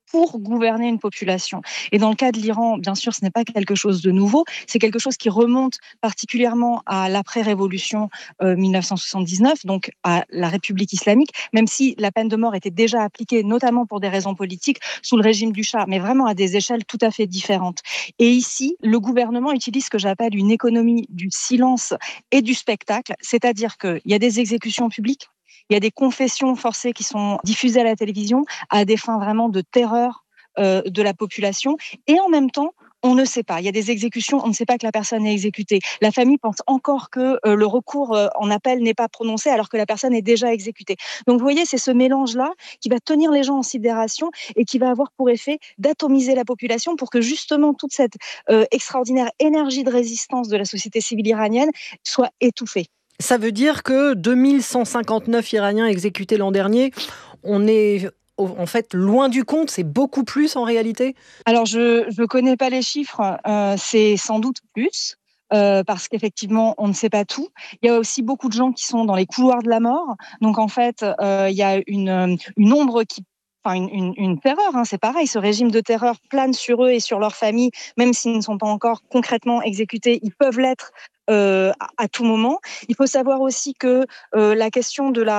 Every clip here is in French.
pour gouverner une population. Et dans le cas de l'Iran, bien sûr, ce n'est pas quelque chose de nouveau, c'est quelque chose qui remonte particulièrement à l'après-révolution 1979, donc à la République islamique, même si la peine de mort était déjà appliquée, notamment pour des raisons politiques, sous le régime du Shah, mais vraiment à des échelles tout à fait différentes. Et ici, le gouvernement utilise ce que j'appelle une économie du silence et du spectacle, c'est-à-dire qu'il y a des exécutions publiques, il y a des confessions forcées qui sont diffusées à la télévision à des fins vraiment de terreur de la population. Et en même temps, on ne sait pas. Il y a des exécutions, on ne sait pas que la personne est exécutée. La famille pense encore que le recours en appel n'est pas prononcé alors que la personne est déjà exécutée. Donc vous voyez, c'est ce mélange-là qui va tenir les gens en sidération et qui va avoir pour effet d'atomiser la population pour que justement toute cette extraordinaire énergie de résistance de la société civile iranienne soit étouffée. Ça veut dire que 2159 Iraniens exécutés l'an dernier, on est en fait loin du compte, c'est beaucoup plus en réalité? Alors je ne connais pas les chiffres, c'est sans doute plus. Parce qu'effectivement, on ne sait pas tout. Il y a aussi beaucoup de gens qui sont dans les couloirs de la mort. Donc en fait, il y a une ombre qui, enfin une terreur, hein, c'est pareil, ce régime de terreur plane sur eux et sur leurs familles, même s'ils ne sont pas encore concrètement exécutés, ils peuvent l'être à tout moment. Il faut savoir aussi que la question de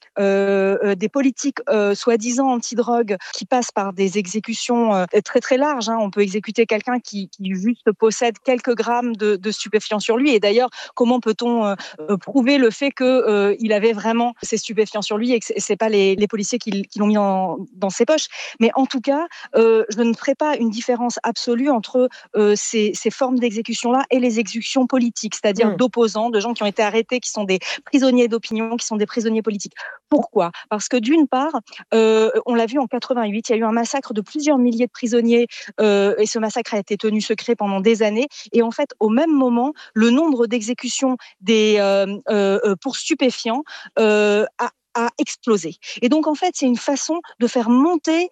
des politiques soi-disant anti-drogue qui passent par des exécutions très très larges. Hein. On peut exécuter quelqu'un qui juste possède quelques grammes de stupéfiants sur lui. Et d'ailleurs, comment peut-on prouver le fait qu'il avait vraiment ces stupéfiants sur lui et que c'est pas les policiers qui l'ont mis dans ses poches. Mais en tout cas, je ne ferai pas une différence absolue entre ces formes d'exécution-là et les exécutions politiques, c'est-à-dire d'opposants, de gens qui ont été arrêtés, qui sont des prisonniers d'opinion, qui sont des prisonniers politiques. Pourquoi ? Parce que d'une part, on l'a vu en 88, il y a eu un massacre de plusieurs milliers de prisonniers et ce massacre a été tenu secret pendant des années. Et en fait, au même moment, le nombre d'exécutions pour stupéfiants a explosé. Et donc, en fait, c'est une façon de faire monter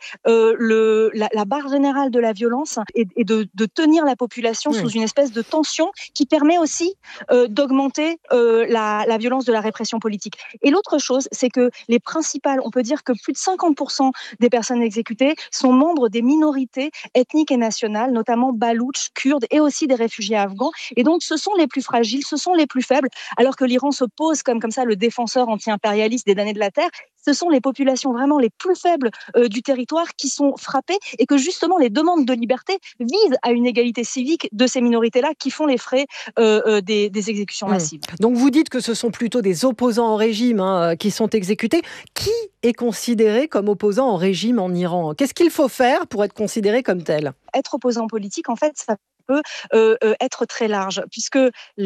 la barre générale de la violence et de tenir la population sous une espèce de tension qui permet aussi d'augmenter la violence de la répression politique. Et l'autre chose, c'est que on peut dire que plus de 50% des personnes exécutées sont membres des minorités ethniques et nationales, notamment baloutches, kurdes et aussi des réfugiés afghans. Et donc, ce sont les plus fragiles, ce sont les plus faibles, alors que l'Iran se pose comme ça le défenseur anti-impérialiste des damnés de la terre. Ce sont les populations vraiment les plus faibles du territoire qui sont frappées et que justement les demandes de liberté visent à une égalité civique de ces minorités-là qui font les frais des exécutions massives. Donc vous dites que ce sont plutôt des opposants au régime qui sont exécutés. Qui est considéré comme opposant au régime en Iran ? Qu'est-ce qu'il faut faire pour être considéré comme tel ? Être opposant politique, en fait, ça peut être très large, puisque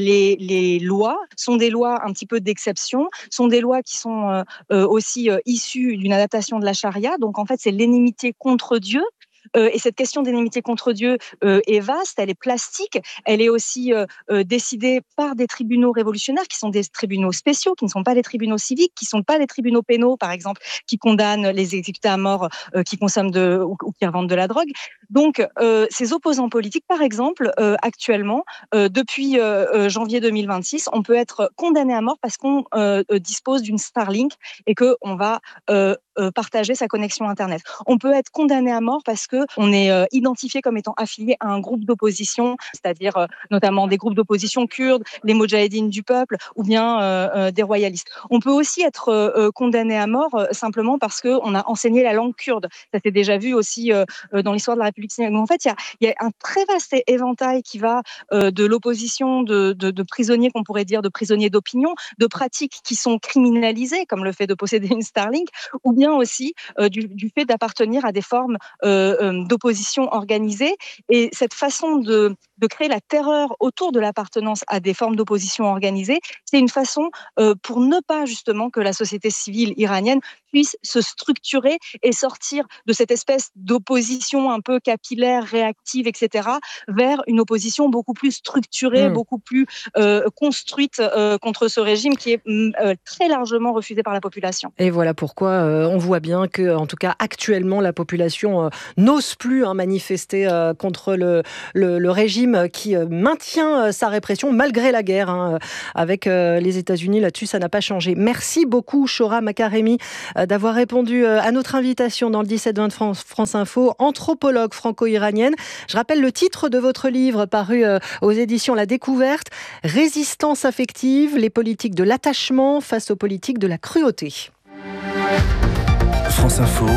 les lois sont des lois un petit peu d'exception, sont des lois qui sont aussi issues d'une adaptation de la charia. Donc, en fait, c'est l'inimité contre Dieu. Et cette question d'inimité contre Dieu est vaste, elle est plastique, elle est aussi décidée par des tribunaux révolutionnaires qui sont des tribunaux spéciaux, qui ne sont pas les tribunaux civiques, qui ne sont pas les tribunaux pénaux, par exemple, qui condamnent les exécutés à mort qui consomment ou qui revendent de la drogue. Donc, ces opposants politiques, par exemple, actuellement, depuis janvier 2026, on peut être condamné à mort parce qu'on dispose d'une Starlink et qu'on va partager sa connexion Internet. On peut être condamné à mort parce qu'on est identifié comme étant affilié à un groupe d'opposition, c'est-à-dire notamment des groupes d'opposition kurdes, les Moudjahidines du peuple ou bien des royalistes. On peut aussi être condamné à mort simplement parce qu'on a enseigné la langue kurde. Ça s'est déjà vu aussi dans l'histoire de la République islamique. Donc en fait, il y a un très vaste éventail qui va de l'opposition, de prisonniers qu'on pourrait dire, de prisonniers d'opinion, de pratiques qui sont criminalisées, comme le fait de posséder une Starlink, ou bien aussi du fait d'appartenir à des formes d'opposition organisée. Et cette façon de créer la terreur autour de l'appartenance à des formes d'opposition organisée, c'est une façon pour ne pas justement que la société civile iranienne puisse se structurer et sortir de cette espèce d'opposition un peu capillaire, réactive, etc., vers une opposition beaucoup plus structurée, beaucoup plus construite contre ce régime qui est très largement refusé par la population. Et voilà pourquoi on voit bien que, en tout cas actuellement, la population n'ose plus manifester contre le régime qui maintient sa répression malgré la guerre avec les États-Unis. Là-dessus, ça n'a pas changé. Merci beaucoup, Shohra Makaremi, d'avoir répondu à notre invitation dans le 17-20 de France Info, anthropologue franco-iranienne. Je rappelle le titre de votre livre paru aux éditions La Découverte, Résistance affective, les politiques de l'attachement face aux politiques de la cruauté. France Info,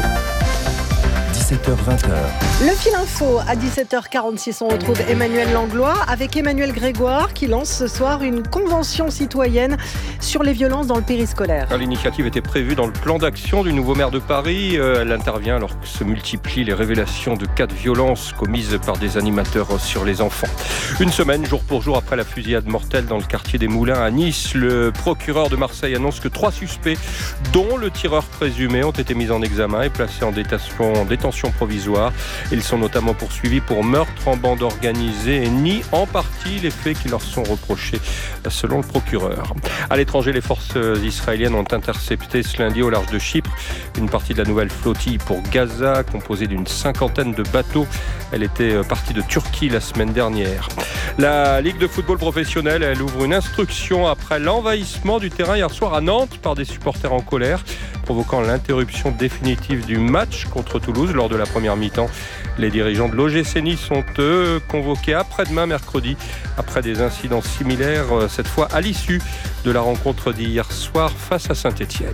17h-20h. Le fil info à 17h46, on retrouve Emmanuel Langlois avec Emmanuel Grégoire qui lance ce soir une convention citoyenne sur les violences dans le périscolaire. L'initiative était prévue dans le plan d'action du nouveau maire de Paris. Elle intervient alors que se multiplient les révélations de cas de violence commises par des animateurs sur les enfants. Une semaine, jour pour jour, après la fusillade mortelle dans le quartier des Moulins à Nice, le procureur de Marseille annonce que 3 suspects, dont le tireur présumé, ont été mis en examen et placés en détention provisoire. Ils sont notamment poursuivis pour meurtre en bande organisée et nient en partie les faits qui leur sont reprochés, selon le procureur. À l'étranger, les forces israéliennes ont intercepté ce lundi au large de Chypre une partie de la nouvelle flottille pour Gaza, composée d'une 50aine de bateaux. Elle était partie de Turquie la semaine dernière. La Ligue de football professionnelle, elle ouvre une instruction après l'envahissement du terrain hier soir à Nantes par des supporters en colère, provoquant l'interruption définitive du match contre Toulouse lors de la première mi-temps. Les dirigeants de l'OGC Nice sont eux convoqués après-demain mercredi après des incidents similaires, cette fois à l'issue de la rencontre d'hier soir face à Saint-Étienne.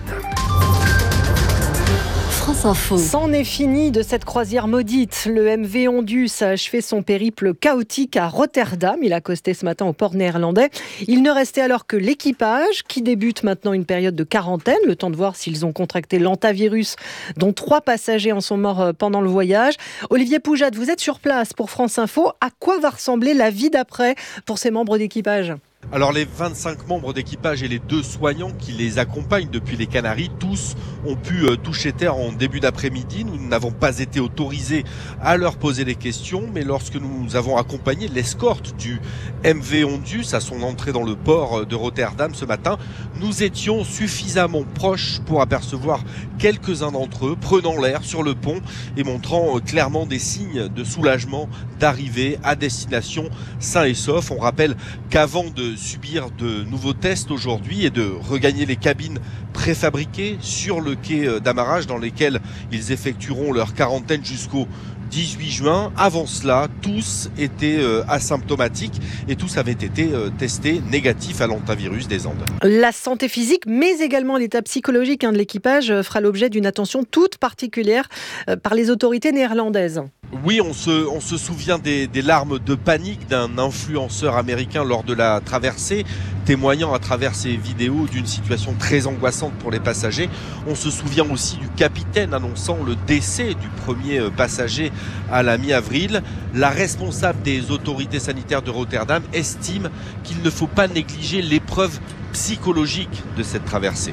France Info. C'en est fini de cette croisière maudite. Le MV Ondus a achevé son périple chaotique à Rotterdam. Il a accosté ce matin au port néerlandais. Il ne restait alors que l'équipage qui débute maintenant une période de quarantaine, le temps de voir s'ils ont contracté l'hantavirus, dont 3 passagers en sont morts pendant le voyage. Olivier Poujade, vous êtes sur place pour France Info. À quoi va ressembler la vie d'après pour ces membres d'équipage ? Alors les 25 membres d'équipage et les 2 soignants qui les accompagnent depuis les Canaries, tous ont pu toucher terre en début d'après-midi. Nous n'avons pas été autorisés à leur poser des questions, mais lorsque nous avons accompagné l'escorte du MV Ondus à son entrée dans le port de Rotterdam ce matin, nous étions suffisamment proches pour apercevoir quelques-uns d'entre eux prenant l'air sur le pont et montrant clairement des signes de soulagement d'arriver à destination sains et saufs. On rappelle qu'avant de subir de nouveaux tests aujourd'hui et de regagner les cabines préfabriquées sur le quai d'amarrage dans lesquelles ils effectueront leur quarantaine jusqu'au 18 juin. Avant cela, tous étaient asymptomatiques et tous avaient été testés négatifs à l'hantavirus des Andes. La santé physique, mais également l'état psychologique de l'équipage fera l'objet d'une attention toute particulière par les autorités néerlandaises. Oui, on se souvient des larmes de panique d'un influenceur américain lors de la traversée, témoignant à travers ses vidéos d'une situation très angoissante pour les passagers. On se souvient aussi du capitaine annonçant le décès du premier passager à la mi-avril. La responsable des autorités sanitaires de Rotterdam estime qu'il ne faut pas négliger l'épreuve psychologique de cette traversée.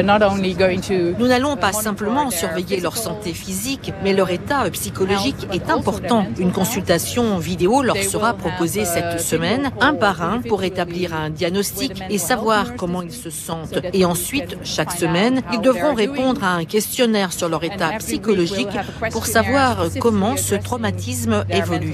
Nous n'allons pas simplement surveiller leur santé physique, mais leur état psychologique est important. Une consultation vidéo leur sera proposée cette semaine, un par un, pour établir un diagnostic et savoir comment ils se sentent. Et ensuite, chaque semaine, ils devront répondre à un questionnaire sur leur état psychologique pour savoir comment ce traumatisme évolue.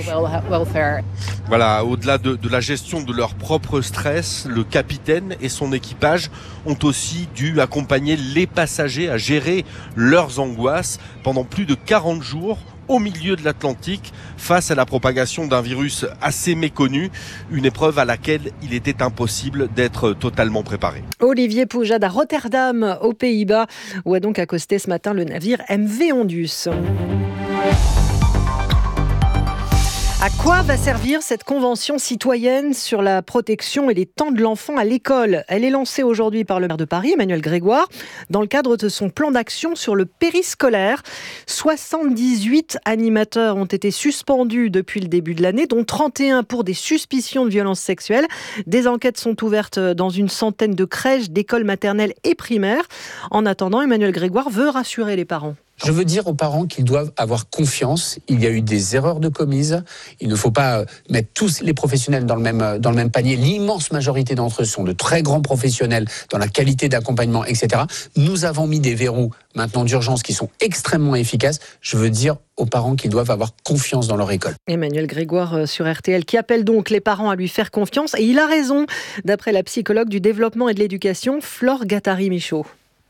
Voilà, au-delà de la gestion de leur propre stress, le capitaine et son équipage ont aussi dû accompagner les passagers à gérer leurs angoisses pendant plus de 40 jours au milieu de l'Atlantique face à la propagation d'un virus assez méconnu, une épreuve à laquelle il était impossible d'être totalement préparé. Olivier Poujade à Rotterdam, aux Pays-Bas, où a donc accosté ce matin le navire MV Ondus. À quoi va servir cette convention citoyenne sur la protection et les temps de l'enfant à l'école ? Elle est lancée aujourd'hui par le maire de Paris, Emmanuel Grégoire, dans le cadre de son plan d'action sur le périscolaire. 78 animateurs ont été suspendus depuis le début de l'année, dont 31 pour des suspicions de violences sexuelles. Des enquêtes sont ouvertes dans une centaine de crèches, d'écoles maternelles et primaires. En attendant, Emmanuel Grégoire veut rassurer les parents. Je veux dire aux parents qu'ils doivent avoir confiance. Il y a eu des erreurs de commises. Il ne faut pas mettre tous les professionnels dans le même panier. L'immense majorité d'entre eux sont de très grands professionnels dans la qualité d'accompagnement, etc. Nous avons mis des verrous maintenant d'urgence qui sont extrêmement efficaces. Je veux dire aux parents qu'ils doivent avoir confiance dans leur école. Emmanuel Grégoire sur RTL qui appelle donc les parents à lui faire confiance. Et il a raison, d'après la psychologue du développement et de l'éducation, Flore Gattari-Michaud.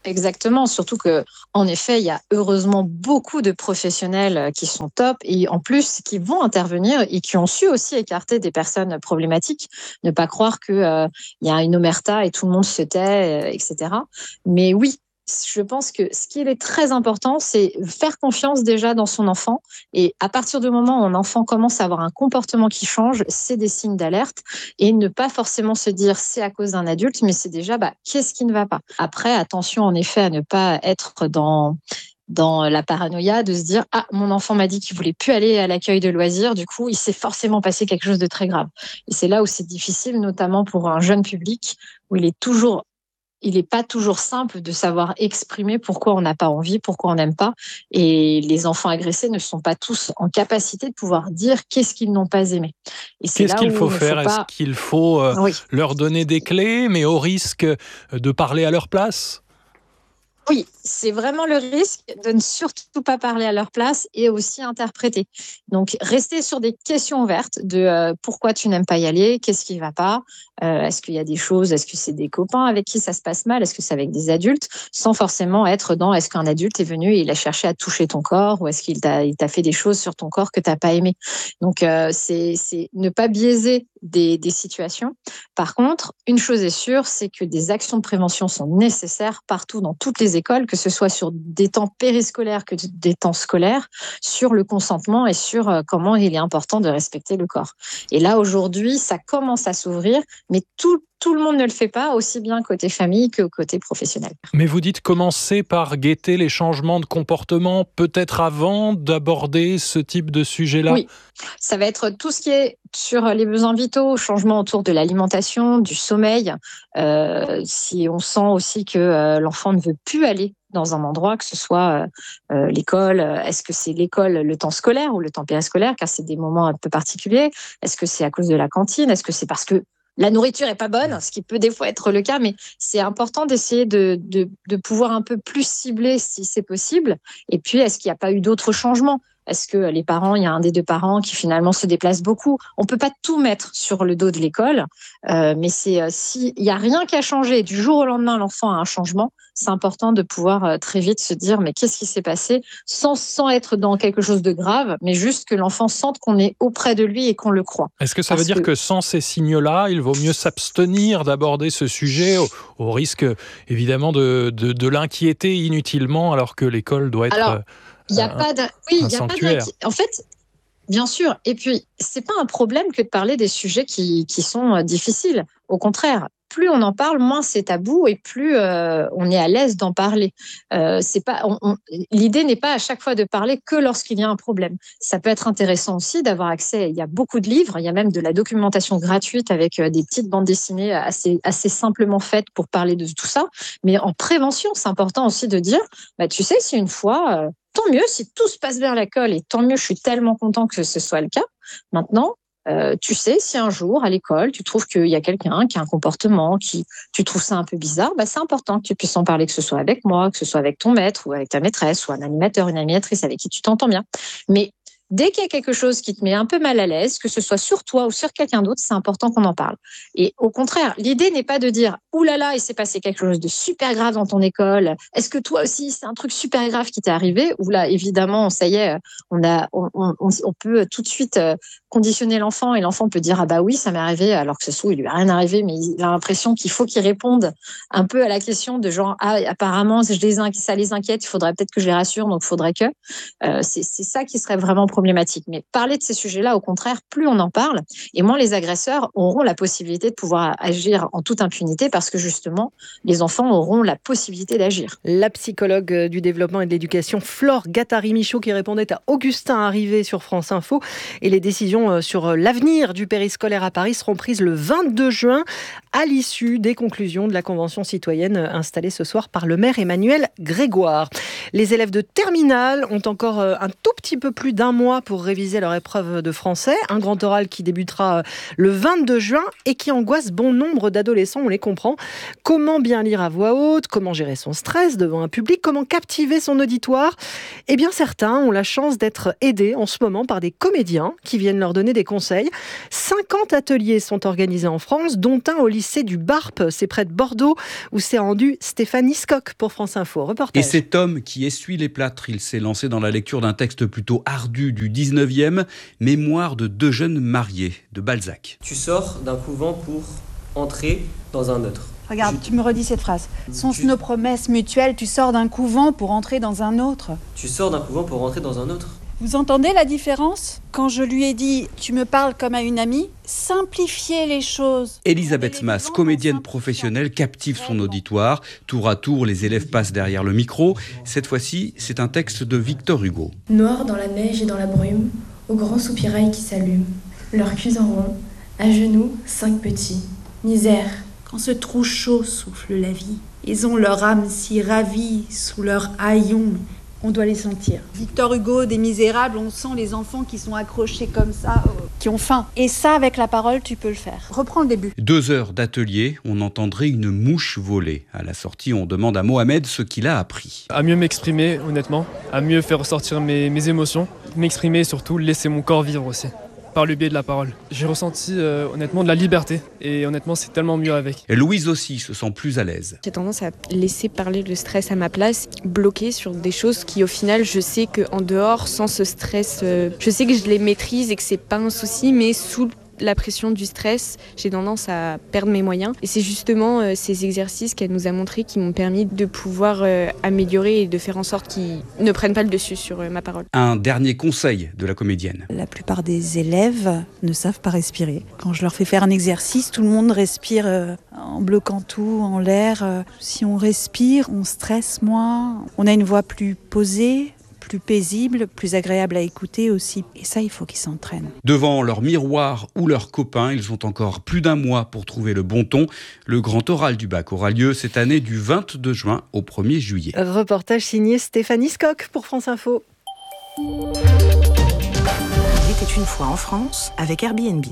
Exactement, surtout que, en effet, il y a heureusement beaucoup de professionnels qui sont top et en plus qui vont intervenir et qui ont su aussi écarter des personnes problématiques. Ne pas croire que il y a une omerta et tout le monde se tait, etc. Mais oui, je pense que ce qui est très important, c'est faire confiance déjà dans son enfant. Et à partir du moment où un enfant commence à avoir un comportement qui change, c'est des signes d'alerte. Et ne pas forcément se dire c'est à cause d'un adulte, mais c'est déjà qu'est-ce qui ne va pas. Après, attention en effet à ne pas être dans la paranoïa de se dire « Ah, mon enfant m'a dit qu'il voulait plus aller à l'accueil de loisirs, du coup, il s'est forcément passé quelque chose de très grave. » Et c'est là où c'est difficile, notamment pour un jeune public, où il n'est pas toujours simple de savoir exprimer pourquoi on n'a pas envie, pourquoi on n'aime pas. Et les enfants agressés ne sont pas tous en capacité de pouvoir dire qu'est-ce qu'ils n'ont pas aimé. Et c'est Qu'est-ce qu'il faut faire ? Est-ce qu'il faut leur donner des clés, mais au risque de parler à leur place ? Oui, c'est vraiment le risque de ne surtout pas parler à leur place et aussi interpréter. Donc, rester sur des questions ouvertes de pourquoi tu n'aimes pas y aller, qu'est-ce qui ne va pas, est-ce qu'il y a des choses, est-ce que c'est des copains avec qui ça se passe mal, est-ce que c'est avec des adultes, sans forcément être dans est-ce qu'un adulte est venu et il a cherché à toucher ton corps ou est-ce qu'il t'a fait des choses sur ton corps que tu n'as pas aimé. Donc, c'est ne pas biaiser des situations. Par contre, une chose est sûre, c'est que des actions de prévention sont nécessaires partout dans toutes les écoles, que ce soit sur des temps périscolaires que des temps scolaires, sur le consentement et sur comment il est important de respecter le corps. Et là, aujourd'hui, ça commence à s'ouvrir, mais tout le monde ne le fait pas, aussi bien côté famille que côté professionnel. Mais vous dites commencer par guetter les changements de comportement, peut-être avant d'aborder ce type de sujet-là ? Oui, ça va être tout ce qui est sur les besoins vitaux, changements autour de l'alimentation, du sommeil. Si on sent aussi que l'enfant ne veut plus aller dans un endroit, que ce soit l'école, est-ce que c'est l'école, le temps scolaire ou le temps périscolaire, car c'est des moments un peu particuliers. Est-ce que c'est à cause de la cantine ? Est-ce que c'est parce que la nourriture est pas bonne, ce qui peut des fois être le cas, mais c'est important d'essayer de pouvoir un peu plus cibler si c'est possible. Et puis, est-ce qu'il n'y a pas eu d'autres changements ? Est-ce que les parents, il y a un des deux parents qui finalement se déplace beaucoup ? On peut pas tout mettre sur le dos de l'école, mais s'il y a rien qui a changé du jour au lendemain, l'enfant a un changement, c'est important de pouvoir très vite se dire mais qu'est-ce qui s'est passé sans être dans quelque chose de grave, mais juste que l'enfant sente qu'on est auprès de lui et qu'on le croit. Est-ce que ça veut dire que sans ces signaux-là, il vaut mieux s'abstenir d'aborder ce sujet au risque évidemment de l'inquiéter inutilement alors que l'école doit être... Il n'y a pas sanctuaire. En fait, bien sûr. Et puis, c'est pas un problème que de parler des sujets qui sont difficiles. Au contraire, plus on en parle, moins c'est tabou et plus on est à l'aise d'en parler. L'idée n'est pas à chaque fois de parler que lorsqu'il y a un problème. Ça peut être intéressant aussi d'avoir accès. Il y a beaucoup de livres, il y a même de la documentation gratuite avec des petites bandes dessinées assez simplement faites pour parler de tout ça. Mais en prévention, c'est important aussi de dire, tu sais, si une fois... tant mieux si tout se passe bien à l'école et tant mieux, je suis tellement content que ce soit le cas. Maintenant, tu sais, si un jour à l'école, tu trouves qu'il y a quelqu'un qui a un comportement, tu trouves ça un peu bizarre, c'est important que tu puisses en parler, que ce soit avec moi, que ce soit avec ton maître ou avec ta maîtresse ou un animateur, une animatrice avec qui tu t'entends bien. Mais dès qu'il y a quelque chose qui te met un peu mal à l'aise, que ce soit sur toi ou sur quelqu'un d'autre, c'est important qu'on en parle. Et au contraire, l'idée n'est pas de dire « Ouh là là, il s'est passé quelque chose de super grave dans ton école. Est-ce que toi aussi, c'est un truc super grave qui t'est arrivé ?» Ou là, évidemment, ça y est, on peut tout de suite conditionner l'enfant et l'enfant peut dire « Ah bah oui, ça m'est arrivé », alors que ce soit, il lui a rien arrivé, mais il a l'impression qu'il faut qu'il réponde un peu à la question de genre « Ah, apparemment, ça les inquiète, il faudrait peut-être que je les rassure, donc il faudrait que… » C'est ça qui serait vraiment problématique. Mais parler de ces sujets-là, au contraire, plus on en parle, et moins les agresseurs auront la possibilité de pouvoir agir en toute impunité parce que justement, les enfants auront la possibilité d'agir. La psychologue du développement et de l'éducation, Flore Gattari-Michaud, qui répondait à Augustin Arrivé sur France Info. Et les décisions sur l'avenir du périscolaire à Paris seront prises le 22 juin à l'issue des conclusions de la Convention citoyenne installée ce soir par le maire Emmanuel Grégoire. Les élèves de terminale ont encore un tout petit peu plus d'un mois mois pour réviser leur épreuve de français. Un grand oral qui débutera le 22 juin et qui angoisse bon nombre d'adolescents, on les comprend. Comment bien lire à voix haute? Comment gérer son stress devant un public? Comment captiver son auditoire? Eh bien, certains ont la chance d'être aidés en ce moment par des comédiens qui viennent leur donner des conseils. 50 ateliers sont organisés en France, dont un au lycée du Barp, c'est près de Bordeaux, où s'est rendu Stéphane Hiscock pour France Info. Reportage. Et cet homme qui essuie les plâtres, il s'est lancé dans la lecture d'un texte plutôt ardu du 19e, Mémoire de deux jeunes mariés, de Balzac. Tu sors d'un couvent pour entrer dans un autre. Regarde, tu me redis cette phrase. Sont-ce nos promesses mutuelles? Tu sors d'un couvent pour entrer dans un autre. Tu sors d'un couvent pour entrer dans un autre. Vous entendez la différence? Quand je lui ai dit « tu me parles comme à une amie », simplifier les choses. Elisabeth Mas, comédienne professionnelle, captive son auditoire. Tour à tour, les élèves passent derrière le micro. Cette fois-ci, c'est un texte de Victor Hugo. Noir dans la neige et dans la brume, aux grands soupirails qui s'allument. Leurs culs en rond, à genoux, 5 petits. Misère. Quand ce trou chaud souffle la vie, ils ont leur âme si ravie sous leur haillon. On doit les sentir. Victor Hugo, des Misérables, on sent les enfants qui sont accrochés comme ça, qui ont faim. Et ça, avec la parole, tu peux le faire. Reprends le début. 2 heures d'atelier, on entendrait une mouche voler. À la sortie, on demande à Mohamed ce qu'il a appris. À mieux m'exprimer, honnêtement, à mieux faire ressortir mes émotions, m'exprimer et surtout laisser mon corps vivre aussi. Par le biais de la parole. J'ai ressenti honnêtement de la liberté et honnêtement c'est tellement mieux avec. Et Louise aussi se sent plus à l'aise. J'ai tendance à laisser parler le stress à ma place, bloquer sur des choses qui au final je sais qu'en dehors, sans ce stress, je sais que je les maîtrise et que c'est pas un souci, mais sous la pression du stress, j'ai tendance à perdre mes moyens. Et c'est justement ces exercices qu'elle nous a montrés qui m'ont permis de pouvoir améliorer et de faire en sorte qu'ils ne prennent pas le dessus sur ma parole. Un dernier conseil de la comédienne. La plupart des élèves ne savent pas respirer. Quand je leur fais faire un exercice, tout le monde respire en bloquant tout, en l'air. Si on respire, on stresse moins, on a une voix plus posée, plus paisible, plus agréable à écouter aussi. Et ça, il faut qu'ils s'entraînent. Devant leur miroir ou leurs copains, ils ont encore plus d'1 mois pour trouver le bon ton. Le grand oral du bac aura lieu cette année du 22 juin au 1er juillet. Reportage signé Stéphane Hiscock pour France Info. Il était une fois en France avec Airbnb.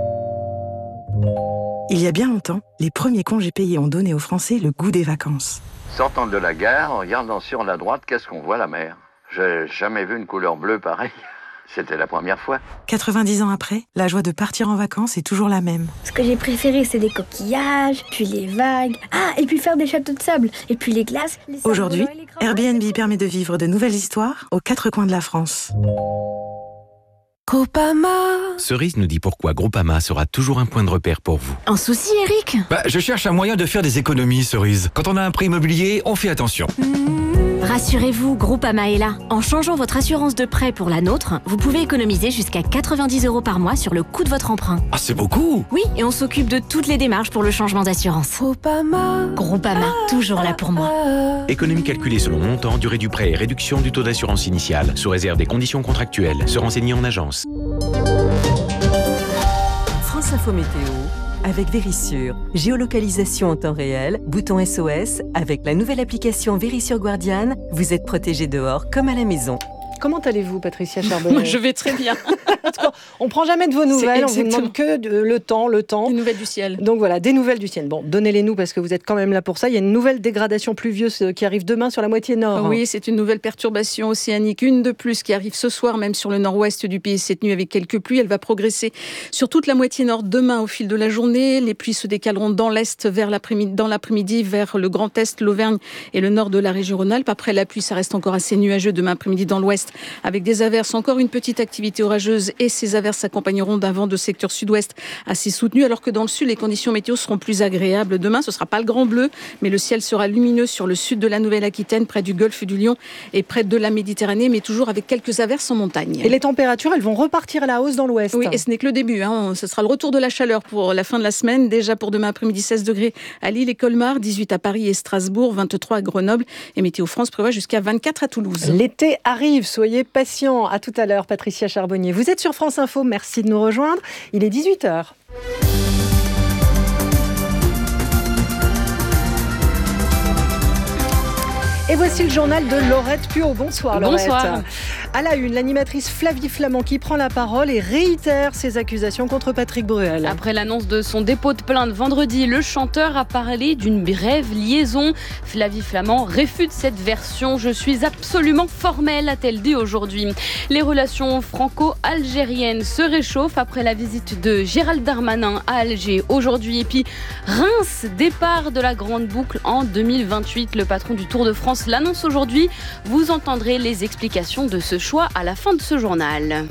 Il y a bien longtemps, les premiers congés payés ont donné aux Français le goût des vacances. Sortant de la gare, en regardant sur la droite, qu'est-ce qu'on voit? La mer. J'ai jamais vu une couleur bleue pareille. C'était la première fois. 90 ans après, la joie de partir en vacances est toujours la même. Ce que j'ai préféré, c'est les coquillages, puis les vagues. Ah, et puis faire des châteaux de sable, et puis les glaces. Aujourd'hui, Airbnb permet de vivre de nouvelles histoires aux 4 coins de la France. Groupama. Cerise nous dit pourquoi Groupama sera toujours un point de repère pour vous. Un souci, Eric? Je cherche un moyen de faire des économies, Cerise. Quand on a un prêt immobilier, on fait attention. Rassurez-vous, Groupama est là. En changeant votre assurance de prêt pour la nôtre, vous pouvez économiser jusqu'à 90 € par mois sur le coût de votre emprunt. Ah, c'est beaucoup! Oui, et on s'occupe de toutes les démarches pour le changement d'assurance. Groupama, toujours là pour moi. Économie calculée selon montant, durée du prêt et réduction du taux d'assurance initiale, sous réserve des conditions contractuelles. Se renseigner en agence. France Info Météo. Avec Vérissure, géolocalisation en temps réel, bouton SOS, avec la nouvelle application Vérissure Guardian, vous êtes protégé dehors comme à la maison. Comment allez-vous, Patricia Charbonnier? Moi, je vais très bien. On ne prend jamais de vos nouvelles, on vous demande que le temps. Des nouvelles du ciel. Donc voilà, des nouvelles du ciel. Bon, donnez-les-nous parce que vous êtes quand même là pour ça. Il y a une nouvelle dégradation pluvieuse qui arrive demain sur la moitié nord. Oui, c'est une nouvelle perturbation océanique, une de plus qui arrive ce soir, même sur le nord-ouest du pays cette nuit avec quelques pluies. Elle va progresser sur toute la moitié nord demain au fil de la journée. Les pluies se décaleront dans l'est dans l'après-midi vers le Grand Est, l'Auvergne et le nord de la région Rhône-Alpes. Après la pluie, ça reste encore assez nuageux demain après-midi dans l'ouest avec des averses, encore une petite activité orageuse et ces averses s'accompagneront d'un vent de secteur sud-ouest assez soutenu, alors que dans le sud, les conditions météo seront plus agréables. Demain, ce ne sera pas le grand bleu, mais le ciel sera lumineux sur le sud de la Nouvelle-Aquitaine, près du golfe du Lion et près de la Méditerranée, mais toujours avec quelques averses en montagne. Et les températures, elles vont repartir à la hausse dans l'ouest. Oui, et ce n'est que le début. Ce sera le retour de la chaleur pour la fin de la semaine. Déjà pour demain après-midi, 16 degrés à Lille et Colmar, 18 à Paris et Strasbourg, 23 à Grenoble. Et Météo France prévoit jusqu'à 24 à Toulouse. L'été arrive, soyez patients. À tout à l'heure, Patricia Charbonnier. Vous êtes sur France Info, merci de nous rejoindre. Il est 18h. Et voici le journal de Laurette Puot. Bonsoir Laurette. Bonsoir. À la une, l'animatrice Flavie Flament qui prend la parole et réitère ses accusations contre Patrick Bruel. Après l'annonce de son dépôt de plainte vendredi, le chanteur a parlé d'une brève liaison. Flavie Flament réfute cette version. Je suis absolument formelle, a-t-elle dit aujourd'hui. Les relations franco-algériennes se réchauffent après la visite de Gérald Darmanin à Alger aujourd'hui. Et puis Reims, départ de la grande boucle en 2028. Le patron du Tour de France l'annonce aujourd'hui. Vous entendrez les explications de ce choix à la fin de ce journal.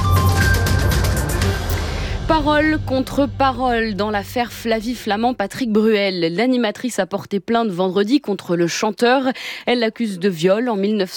Parole contre parole dans l'affaire Flavie Flament Patrick Bruel. L'animatrice a porté plainte vendredi contre le chanteur. Elle l'accuse de viol en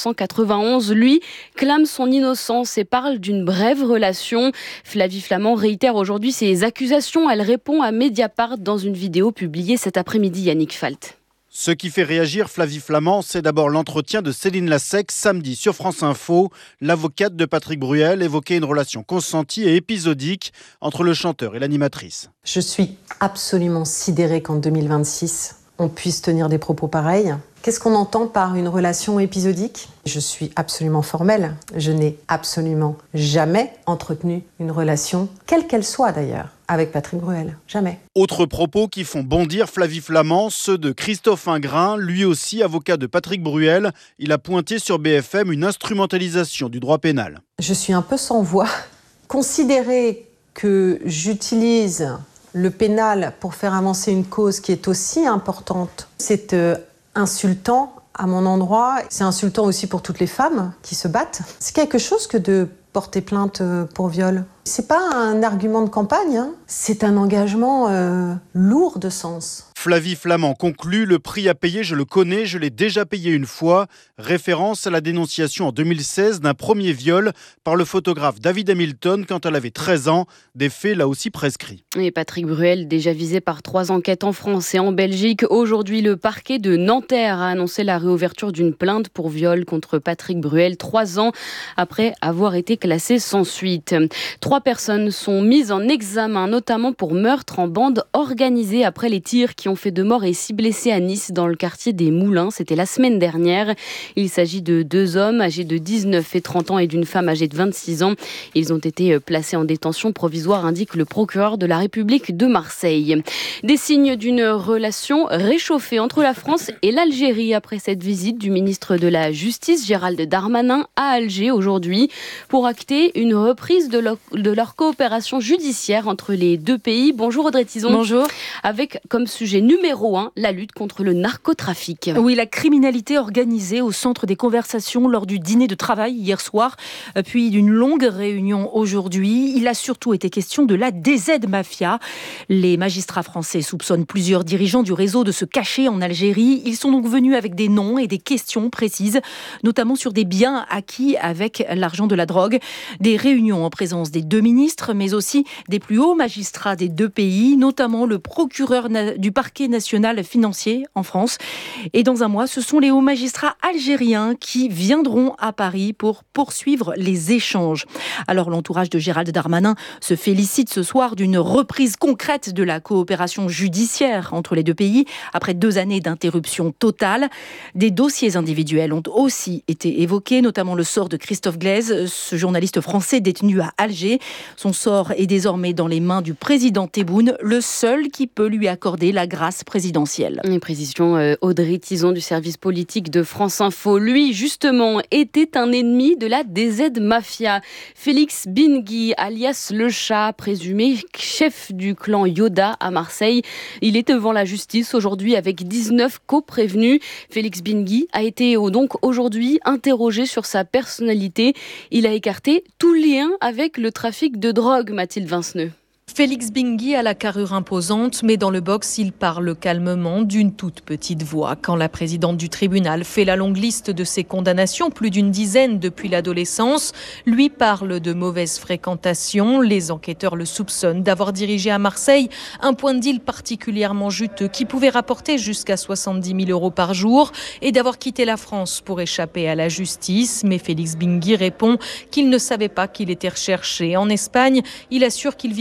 1991. Lui clame son innocence et parle d'une brève relation. Flavie Flament réitère aujourd'hui ses accusations. Elle répond à Mediapart dans une vidéo publiée cet après-midi. Yannick Falt. Ce qui fait réagir Flavie Flament, c'est d'abord l'entretien de Céline Lassec samedi sur France Info. L'avocate de Patrick Bruel évoquait une relation consentie et épisodique entre le chanteur et l'animatrice. Je suis absolument sidérée qu'en 2026, on puisse tenir des propos pareils. Qu'est-ce qu'on entend par une relation épisodique ? Je suis absolument formelle. Je n'ai absolument jamais entretenu une relation, quelle qu'elle soit d'ailleurs, avec Patrick Bruel. Jamais. Autres propos qui font bondir Flavie Flament, ceux de Christophe Ingrin, lui aussi avocat de Patrick Bruel. Il a pointé sur BFM une instrumentalisation du droit pénal. Je suis un peu sans voix. Considérer que j'utilise le pénal pour faire avancer une cause qui est aussi importante, c'est insultant à mon endroit. C'est insultant aussi pour toutes les femmes qui se battent. C'est quelque chose que de porter plainte pour viol. C'est pas un argument de campagne, hein. C'est un engagement lourd de sens. Flavie Flament conclut, le prix à payer, je le connais, je l'ai déjà payé une fois. Référence à la dénonciation en 2016 d'un premier viol par le photographe David Hamilton quand elle avait 13 ans. Des faits là aussi prescrits. Et Patrick Bruel, déjà visé par 3 enquêtes en France et en Belgique. Aujourd'hui, le parquet de Nanterre a annoncé la réouverture d'une plainte pour viol contre Patrick Bruel, 3 ans après avoir été classé sans suite. 3 personnes sont mises en examen, notamment pour meurtre en bande organisée après les tirs qui ont fait 2 morts et 6 blessés à Nice dans le quartier des Moulins. C'était la semaine dernière. Il s'agit de 2 hommes âgés de 19 et 30 ans et d'une femme âgée de 26 ans. Ils ont été placés en détention provisoire, indique le procureur de la République de Marseille. Des signes d'une relation réchauffée entre la France et l'Algérie après cette visite du ministre de la Justice, Gérald Darmanin, à Alger aujourd'hui pour acter une reprise de leur coopération judiciaire entre les 2 pays. Bonjour Audrey Tison. Bonjour. Avec comme sujet numéro 1 la lutte contre le narcotrafic. Oui, la criminalité organisée au centre des conversations lors du dîner de travail hier soir, puis d'une longue réunion aujourd'hui. Il a surtout été question de la DZ Mafia. Les magistrats français soupçonnent plusieurs dirigeants du réseau de se cacher en Algérie. Ils sont donc venus avec des noms et des questions précises, notamment sur des biens acquis avec l'argent de la drogue. Des réunions en présence des 2 ministres, mais aussi des plus hauts magistrats des 2 pays, notamment le procureur du parquet national financier en France. Et dans un mois, ce sont les hauts magistrats algériens qui viendront à Paris pour poursuivre les échanges. Alors l'entourage de Gérald Darmanin se félicite ce soir d'une reprise concrète de la coopération judiciaire entre les 2 pays après 2 années d'interruption totale. Des dossiers individuels ont aussi été évoqués, notamment le sort de Christophe Glaise, ce journaliste français détenu à Alger. Son sort est désormais dans les mains du président Tebboune, le seul qui peut lui accorder la grâce présidentielle. Une précision Audrey Tison du service politique de France Info. Lui, justement, était un ennemi de la DZ Mafia. Félix Bingui, alias Le Chat, présumé chef du clan Yoda à Marseille. Il est devant la justice aujourd'hui avec 19 co-prévenus. Félix Bingui a été donc aujourd'hui interrogé sur sa personnalité. Il a écarté tout lien avec le trafic de drogue, Mathilde Vinceneux. Félix Bingui a la carrure imposante, mais dans le box, il parle calmement d'une toute petite voix. Quand la présidente du tribunal fait la longue liste de ses condamnations, plus d'une dizaine depuis l'adolescence, lui parle de mauvaise fréquentation. Les enquêteurs le soupçonnent d'avoir dirigé à Marseille un point de deal particulièrement juteux qui pouvait rapporter jusqu'à 70 000 € par jour et d'avoir quitté la France pour échapper à la justice. Mais Félix Bingui répond qu'il ne savait pas qu'il était recherché. En Espagne, il assure qu'il vivait sur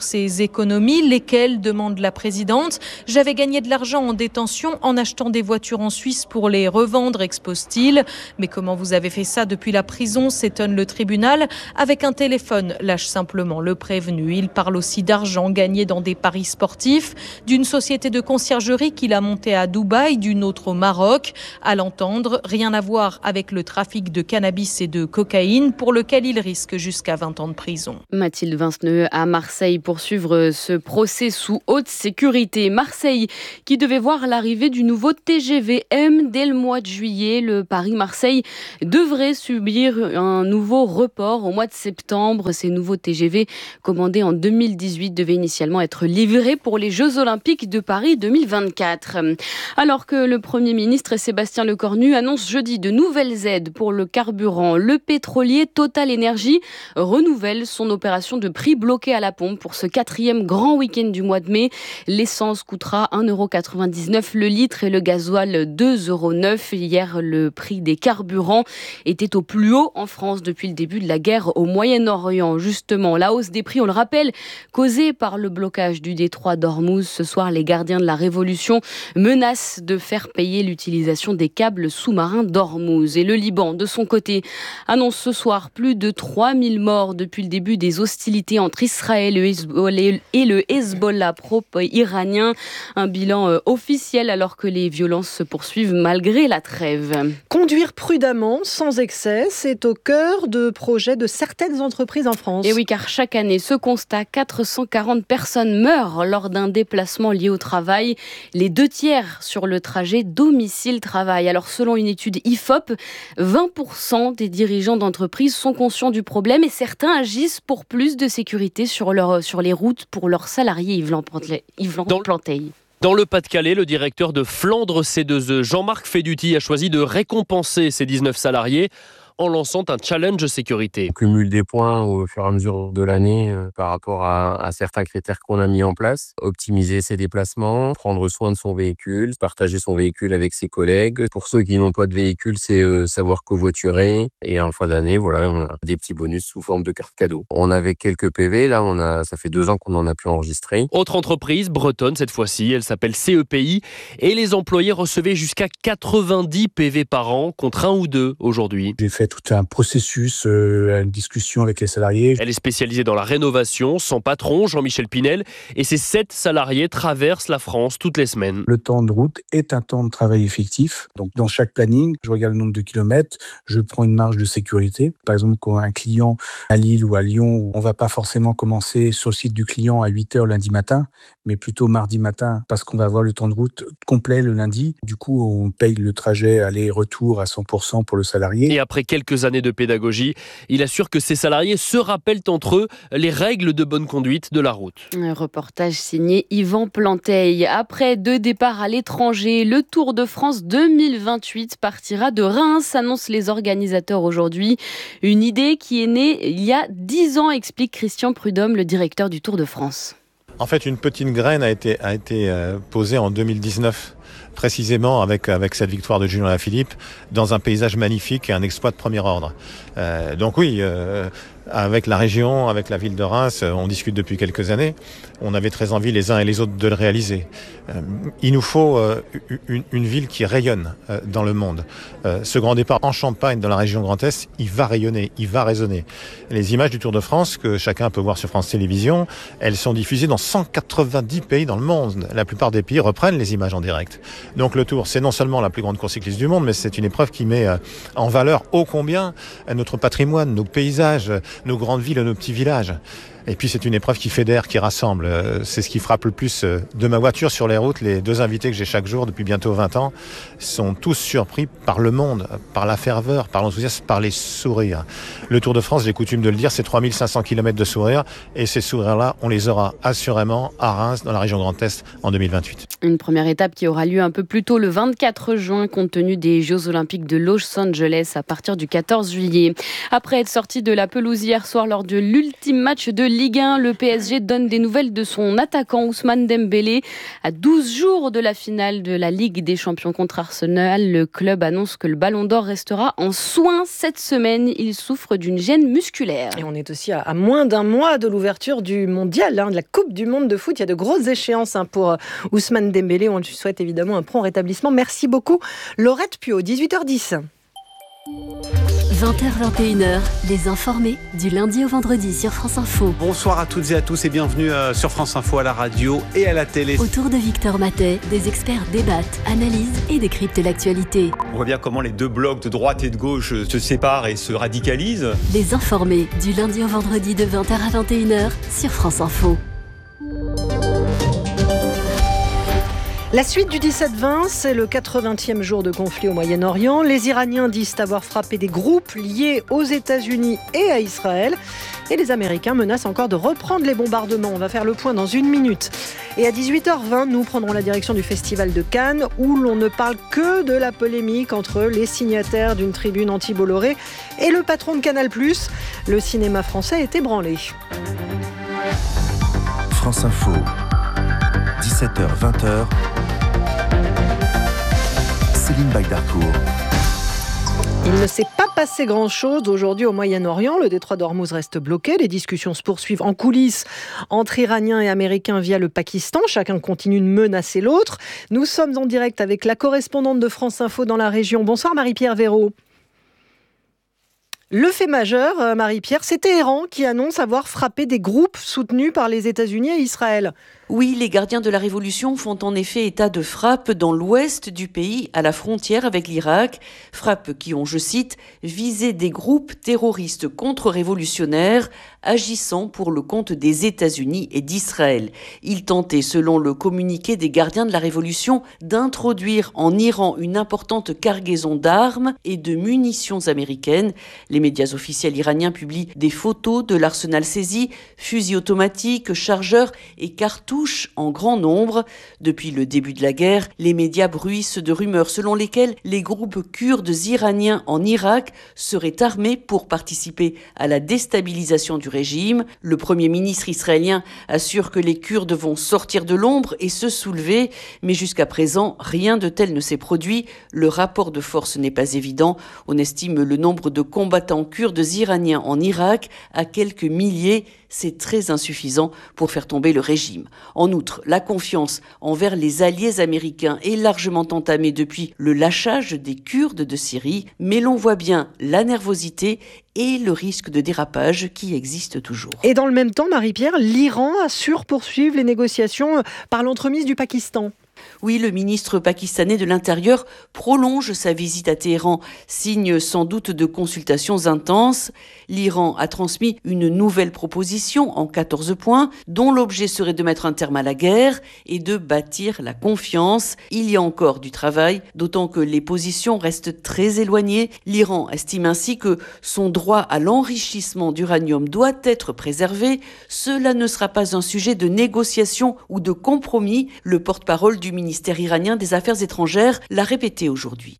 ses économies. Lesquelles, demande la présidente. J'avais gagné de l'argent en détention en achetant des voitures en Suisse pour les revendre, expose-t-il. Mais comment vous avez fait ça depuis la prison, s'étonne le tribunal. Avec un téléphone, lâche simplement le prévenu. Il parle aussi d'argent gagné dans des paris sportifs, d'une société de conciergerie qu'il a montée à Dubaï, d'une autre au Maroc. À l'entendre, rien à voir avec le trafic de cannabis et de cocaïne pour lequel il risque jusqu'à 20 ans de prison. Mathilde Vinceneux à Marseille pour suivre ce procès sous haute sécurité. Marseille qui devait voir l'arrivée du nouveau TGV M dès le mois de juillet. Le Paris-Marseille devrait subir un nouveau report au mois de septembre. Ces nouveaux TGV commandés en 2018 devaient initialement être livrés pour les Jeux Olympiques de Paris 2024. Alors que le Premier ministre Sébastien Lecornu annonce jeudi de nouvelles aides pour le carburant, le pétrolier Total Energy renouvelle son opération de prix bloqué à la pompe pour ce 4e grand week-end du mois de mai. L'essence coûtera 1,99 € le litre et le gasoil 2,09 €. Hier, le prix des carburants était au plus haut en France depuis le début de la guerre au Moyen-Orient. Justement, la hausse des prix, on le rappelle, causée par le blocage du détroit d'Ormuz. Ce soir, les gardiens de la Révolution menacent de faire payer l'utilisation des câbles sous-marins d'Ormuz. Et le Liban, de son côté, annonce ce soir plus de 3000 morts depuis le début des hostilités entre Israël et le Hezbollah pro-iranien. Un bilan officiel alors que les violences se poursuivent malgré la trêve. Conduire prudemment, sans excès, c'est au cœur de projets de certaines entreprises en France. Et oui, car chaque année, ce constat, 440 personnes meurent lors d'un déplacement lié au travail. Les 2/3 sur le trajet domicile-travail. Alors, selon une étude IFOP, 20% des dirigeants d'entreprises sont conscients du problème et certains agissent pour plus de sécurité sur les routes pour leurs salariés. Yves Planteil. Dans le Pas-de-Calais, le directeur de Flandre C2E, Jean-Marc Feduti, a choisi de récompenser ses 19 salariés en lançant un challenge sécurité. On cumule des points au fur et à mesure de l'année par rapport à certains critères qu'on a mis en place. Optimiser ses déplacements, prendre soin de son véhicule, partager son véhicule avec ses collègues. Pour ceux qui n'ont pas de véhicule, c'est savoir covoiturer. Et en fin d'année, voilà, on a des petits bonus sous forme de cartes cadeaux. On avait quelques PV, là ça fait 2 ans qu'on en a pu enregistrer. Autre entreprise, bretonne cette fois-ci, elle s'appelle CEPI et les employés recevaient jusqu'à 90 PV par an contre 1 ou 2 aujourd'hui. J'ai fait tout un processus, une discussion avec les salariés. Elle est spécialisée dans la rénovation. Son patron, Jean-Michel Pinel, et ses 7 salariés traversent la France toutes les semaines. Le temps de route est un temps de travail effectif. Donc, dans chaque planning, je regarde le nombre de kilomètres, je prends une marge de sécurité. Par exemple, quand un client à Lille ou à Lyon, on ne va pas forcément commencer sur le site du client à 8h lundi matin, mais plutôt mardi matin, parce qu'on va avoir le temps de route complet le lundi. Du coup, on paye le trajet aller-retour à 100% pour le salarié. Et après quelques années de pédagogie, il assure que ses salariés se rappellent entre eux les règles de bonne conduite de la route. Un reportage signé Yvan Planteil. Après 2 départs à l'étranger, le Tour de France 2028 partira de Reims, annoncent les organisateurs aujourd'hui. Une idée qui est née il y a 10 ans, explique Christian Prudhomme, le directeur du Tour de France. En fait, une petite graine a été posée en 2019, précisément avec cette victoire de Julien Alaphilippe, dans un paysage magnifique et un exploit de premier ordre. Donc oui, avec la région, avec la ville de Reims, on discute depuis quelques années. On avait très envie les uns et les autres de le réaliser. Il nous faut une ville qui rayonne dans le monde. Ce grand départ en Champagne, dans la région Grand Est, il va rayonner, il va résonner. Les images du Tour de France, que chacun peut voir sur France Télévisions, elles sont diffusées dans 190 pays dans le monde. La plupart des pays reprennent les images en direct. Donc le Tour, c'est non seulement la plus grande course cycliste du monde, mais c'est une épreuve qui met en valeur ô combien notre patrimoine, nos paysages, nos grandes villes et nos petits villages. Et puis c'est une épreuve qui fédère, qui rassemble. C'est ce qui frappe le plus de ma voiture sur les routes. Les 2 invités que j'ai chaque jour depuis bientôt 20 ans sont tous surpris par le monde, par la ferveur, par l'enthousiasme, par les sourires. Le Tour de France, j'ai coutume de le dire, c'est 3500 km de sourires. Et ces sourires-là, on les aura assurément à Reims, dans la région Grand Est, en 2028. Une première étape qui aura lieu un peu plus tôt, le 24 juin, compte tenu des Jeux Olympiques de Los Angeles à partir du 14 juillet. Après être sorti de la pelouse hier soir lors de l'ultime match de Ligue 1, le PSG donne des nouvelles de son attaquant Ousmane Dembélé. À 12 jours de la finale de la Ligue des Champions contre Arsenal, le club annonce que le Ballon d'Or restera en soins cette semaine. Il souffre d'une gêne musculaire. Et on est aussi à moins d'un mois de l'ouverture du mondial, de la Coupe du monde de foot. Il y a de grosses échéances pour Ousmane Dembélé. On lui souhaite évidemment un prompt rétablissement. Merci beaucoup Laurette Puot, 18h10. 20h-21h, les informés du lundi au vendredi sur France Info. Bonsoir à toutes et à tous et bienvenue sur France Info à la radio et à la télé. Autour de Victor Matet, des experts débattent, analysent et décryptent l'actualité. On voit bien comment les deux blocs de droite et de gauche se séparent et se radicalisent. Les informés du lundi au vendredi de 20h à 21h sur France Info. La suite du 17-20, c'est le 80e jour de conflit au Moyen-Orient. Les Iraniens disent avoir frappé des groupes liés aux États-Unis et à Israël. Et les Américains menacent encore de reprendre les bombardements. On va faire le point dans une minute. Et à 18h20, nous prendrons la direction du Festival de Cannes, où l'on ne parle que de la polémique entre les signataires d'une tribune anti-Bolloré et le patron de Canal+. Le cinéma français est ébranlé. France Info, 17h-20h. Céline Bagdarcourt. Il ne s'est pas passé grand-chose aujourd'hui au Moyen-Orient. Le détroit d'Ormuz reste bloqué. Les discussions se poursuivent en coulisses entre Iraniens et Américains via le Pakistan. Chacun continue de menacer l'autre. Nous sommes en direct avec la correspondante de France Info dans la région. Bonsoir Marie-Pierre Véraud. Le fait majeur, Marie-Pierre, c'est Téhéran qui annonce avoir frappé des groupes soutenus par les États-Unis et Israël. Oui, les gardiens de la Révolution font en effet état de frappes dans l'ouest du pays, à la frontière avec l'Irak. Frappes qui ont, je cite, visé des groupes terroristes contre-révolutionnaires agissant pour le compte des États-Unis et d'Israël. Ils tentaient, selon le communiqué des gardiens de la Révolution, d'introduire en Iran une importante cargaison d'armes et de munitions américaines. Les médias officiels iraniens publient des photos de l'arsenal saisi, fusils automatiques, chargeurs et cartouches en grand nombre. Depuis le début de la guerre, les médias bruissent de rumeurs selon lesquelles les groupes kurdes iraniens en Irak seraient armés pour participer à la déstabilisation du régime. Le Premier ministre israélien assure que les Kurdes vont sortir de l'ombre et se soulever, mais jusqu'à présent, rien de tel ne s'est produit. Le rapport de force n'est pas évident. On estime le nombre de combattants kurdes iraniens en Irak à quelques milliers. C'est très insuffisant pour faire tomber le régime. En outre, la confiance envers les alliés américains est largement entamée depuis le lâchage des Kurdes de Syrie, mais l'on voit bien la nervosité et le risque de dérapage qui existe toujours. Et dans le même temps, Marie-Pierre, l'Iran assure poursuivre les négociations par l'entremise du Pakistan. Oui, le ministre pakistanais de l'Intérieur prolonge sa visite à Téhéran, signe sans doute de consultations intenses. L'Iran a transmis une nouvelle proposition en 14 points, dont l'objet serait de mettre un terme à la guerre et de bâtir la confiance. Il y a encore du travail, d'autant que les positions restent très éloignées. L'Iran estime ainsi que son droit à l'enrichissement d'uranium doit être préservé. Cela ne sera pas un sujet de négociation ou de compromis. Le porte-parole du ministère iranien des Affaires étrangères l'a répété aujourd'hui.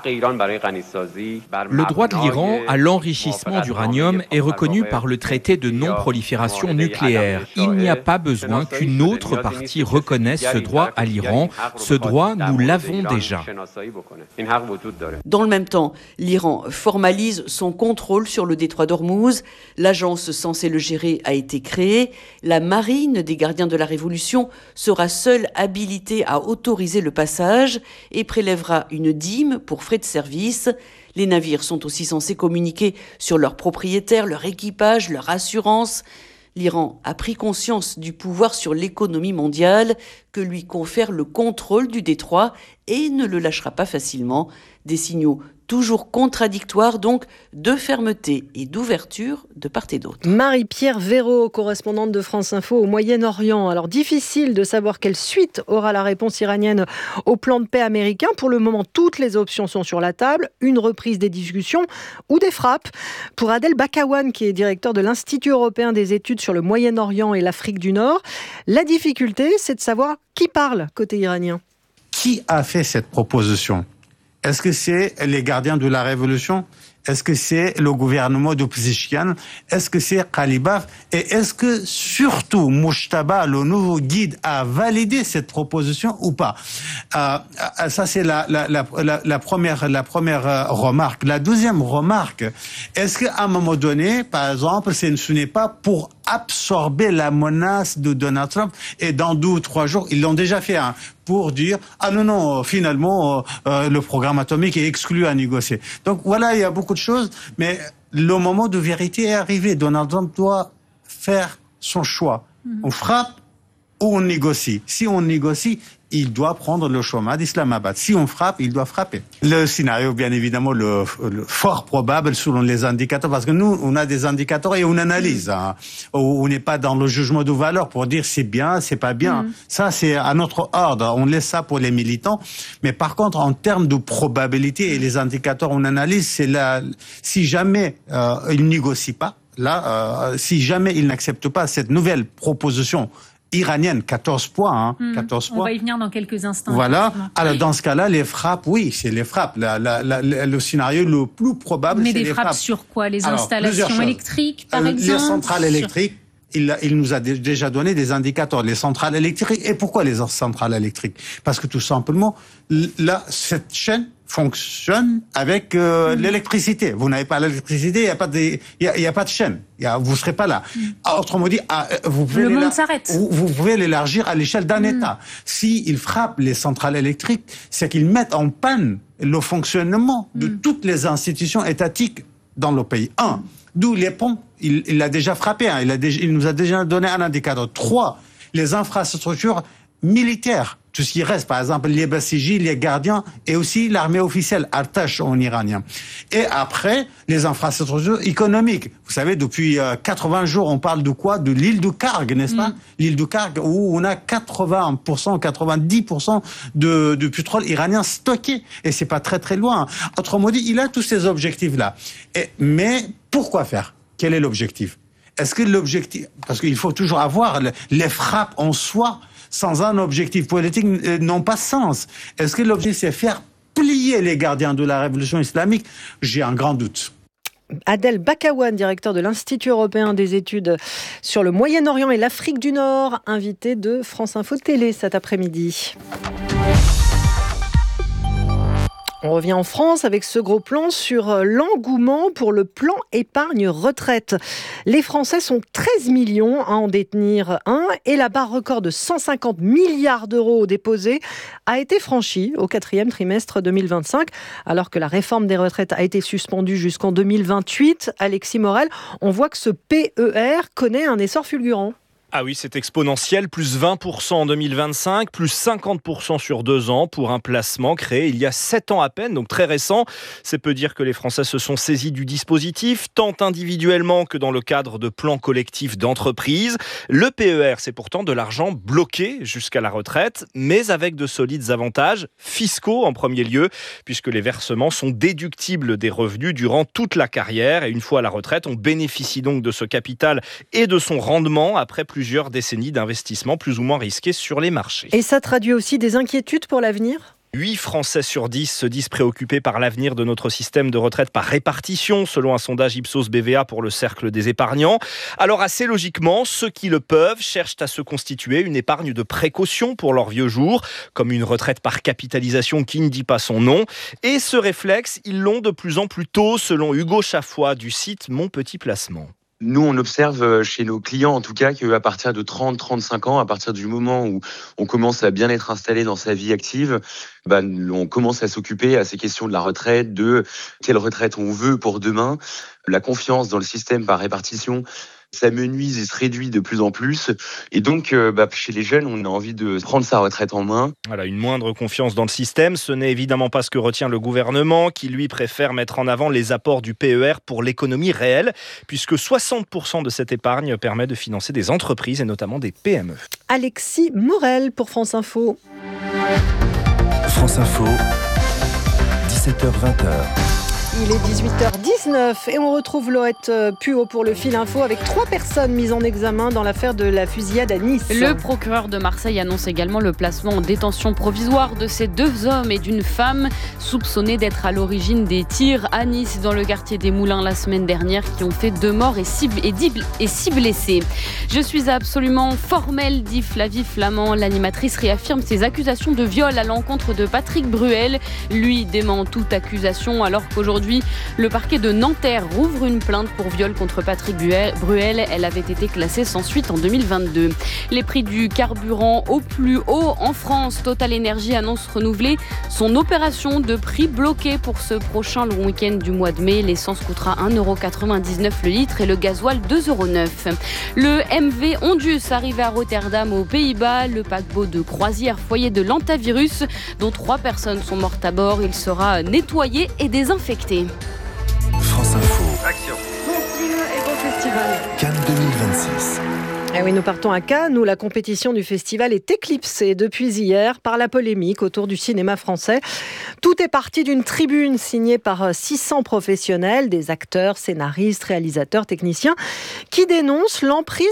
Le droit de l'Iran à l'enrichissement d'uranium est reconnu par le traité de non-prolifération nucléaire. Il n'y a pas besoin qu'une autre partie reconnaisse ce droit à l'Iran. Ce droit, nous l'avons déjà. Dans le même temps, l'Iran formalise son contrôle sur le détroit d'Ormuz. L'agence censée le gérer a été créée. La marine des gardiens de la Révolution sera seule habilitée à autoriser le passage et prélèvera une dîme pour frais de service. Les navires sont aussi censés communiquer sur leurs propriétaires, leur équipage, leur assurance. L'Iran a pris conscience du pouvoir sur l'économie mondiale que lui confère le contrôle du détroit et ne le lâchera pas facilement. Des signaux toujours contradictoires donc, de fermeté et d'ouverture de part et d'autre. Marie-Pierre Véraud, correspondante de France Info au Moyen-Orient. Alors difficile de savoir quelle suite aura la réponse iranienne au plan de paix américain. Pour le moment, toutes les options sont sur la table. Une reprise des discussions ou des frappes. Pour Adel Bakawan, qui est directeur de l'Institut européen des études sur le Moyen-Orient et l'Afrique du Nord, la difficulté, c'est de savoir qui parle côté iranien. Qui a fait cette proposition ? Est-ce que c'est les gardiens de la Révolution ? Est-ce que c'est le gouvernement de Pezeshkian? Est-ce que c'est Qalibaf? Et est-ce que surtout Mujtaba, le nouveau guide, a validé cette proposition ou pas? Ça c'est la première remarque. La deuxième remarque, est-ce qu'à un moment donné, par exemple, ce n'est pas pour absorber la menace de Donald Trump, et dans 2 ou 3 jours, ils l'ont déjà fait, pour dire non, finalement le programme atomique est exclu à négocier. Donc voilà, il y a beaucoup de choses, mais le moment de vérité est arrivé. Donald Trump doit faire son choix. On frappe ou on négocie. Si on négocie, il doit prendre le chemin d'Islamabad. Si on frappe, il doit frapper. Le scénario, bien évidemment, le fort probable selon les indicateurs, parce que nous, on a des indicateurs et on analyse. On n'est pas dans le jugement de valeur pour dire c'est bien, c'est pas bien. Ça, c'est à notre ordre. On laisse ça pour les militants. Mais par contre, en termes de probabilité et les indicateurs, on analyse, c'est là, si jamais il négocie pas, si jamais il n'accepte pas cette nouvelle proposition iranienne, 14 points, 14 points. On va y venir dans quelques instants. Voilà. Alors, dans ce cas-là, les frappes, oui, c'est les frappes. Le scénario le plus probable, c'est les frappes. Mais des frappes sur quoi? Les installations électriques, par exemple? Les centrales électriques. Il nous a déjà donné des indicateurs. Les centrales électriques. Et pourquoi les centrales électriques? Parce que tout simplement, là, cette chaîne fonctionne avec l'électricité. Vous n'avez pas l'électricité, il y a pas de chaîne. Vous serez pas là. Autrement dit, le monde s'arrête. Vous pouvez l'élargir à l'échelle d'un État. S'ils frappent les centrales électriques, c'est qu'ils mettent en panne le fonctionnement de toutes les institutions étatiques dans le pays. D'où les ponts. Il l'a déjà frappé. Il nous a déjà donné un indicateur. 3, les infrastructures militaires. Tout ce qui reste, par exemple, les Basiji, les gardiens, et aussi l'armée officielle, Artash en iranien. Et après, les infrastructures économiques. Vous savez, depuis 80 jours, on parle de quoi? De l'île de Karg, n'est-ce pas? L'île de Karg, où on a 80%, 90% de pétrole iranien stocké. Et c'est pas très très loin. Autrement dit, il a tous ces objectifs-là. Mais pourquoi faire? Quel est l'objectif? Est-ce que l'objectif, parce qu'il faut toujours avoir les frappes en soi, sans un objectif politique, n'ont pas sens. Est-ce que l'objectif, c'est faire plier les gardiens de la révolution islamique? J'ai un grand doute. Adel Bakawan, directeur de l'Institut européen des études sur le Moyen-Orient et l'Afrique du Nord, invité de France Info Télé cet après-midi. On revient en France avec ce gros plan sur l'engouement pour le plan épargne retraite. Les Français sont 13 millions à en détenir un et la barre record de 150 milliards d'euros déposés a été franchie au 4e trimestre 2025, alors que la réforme des retraites a été suspendue jusqu'en 2028. Alexis Morel, on voit que ce PER connaît un essor fulgurant. Ah oui, c'est exponentiel, plus 20% en 2025, plus 50% sur 2 ans pour un placement créé il y a 7 ans à peine, donc très récent. C'est peu dire que les Français se sont saisis du dispositif, tant individuellement que dans le cadre de plans collectifs d'entreprise. Le PER, c'est pourtant de l'argent bloqué jusqu'à la retraite, mais avec de solides avantages fiscaux en premier lieu, puisque les versements sont déductibles des revenus durant toute la carrière. Et une fois à la retraite, on bénéficie donc de ce capital et de son rendement après plusieurs décennies d'investissement plus ou moins risqués sur les marchés. Et ça traduit aussi des inquiétudes pour l'avenir ? 8 Français sur 10 se disent préoccupés par l'avenir de notre système de retraite par répartition, selon un sondage Ipsos BVA pour le Cercle des épargnants. Alors assez logiquement, ceux qui le peuvent cherchent à se constituer une épargne de précaution pour leurs vieux jours, comme une retraite par capitalisation qui ne dit pas son nom. Et ce réflexe, ils l'ont de plus en plus tôt, selon Hugo Chaffois du site Mon Petit Placement. Nous, on observe chez nos clients, en tout cas, qu'à partir de 30-35 ans, à partir du moment où on commence à bien être installé dans sa vie active, on commence à s'occuper à ces questions de la retraite, de quelle retraite on veut pour demain. La confiance dans le système par répartition s'amenuise et se réduit de plus en plus. Et donc, chez les jeunes, on a envie de prendre sa retraite en main. Voilà, une moindre confiance dans le système. Ce n'est évidemment pas ce que retient le gouvernement, qui lui préfère mettre en avant les apports du PER pour l'économie réelle, puisque 60% de cette épargne permet de financer des entreprises et notamment des PME. Alexis Morel pour France Info. France Info, 17h-20h. Il est 18h10. 8h19 et on retrouve Loette Puot pour le fil info avec 3 personnes mises en examen dans l'affaire de la fusillade à Nice. Le procureur de Marseille annonce également le placement en détention provisoire de ces 2 hommes et d'une femme soupçonnés d'être à l'origine des tirs à Nice dans le quartier des Moulins la semaine dernière qui ont fait 2 morts et 6 blessés. Je suis absolument formelle, dit Flavie Flament. L'animatrice réaffirme ses accusations de viol à l'encontre de Patrick Bruel. Lui dément toute accusation alors qu'aujourd'hui, le parquet de Nanterre rouvre une plainte pour viol contre Patrick Bruel. Elle avait été classée sans suite en 2022. Les prix du carburant au plus haut en France. Total Energy annonce renouveler son opération de prix bloqué pour ce prochain long week-end du mois de mai. L'essence coûtera 1,99€ le litre et le gasoil 2,09€. Le MV Ondus arrive à Rotterdam aux Pays-Bas. Le paquebot de croisière foyer de l'hantavirus dont 3 personnes sont mortes à bord. Il sera nettoyé et désinfecté. France Info. Action. Merci et bon festival. Cannes 2026. Eh oui, nous partons à Cannes où la compétition du festival est éclipsée depuis hier par la polémique autour du cinéma français. Tout est parti d'une tribune signée par 600 professionnels, des acteurs, scénaristes, réalisateurs, techniciens, qui dénoncent l'emprise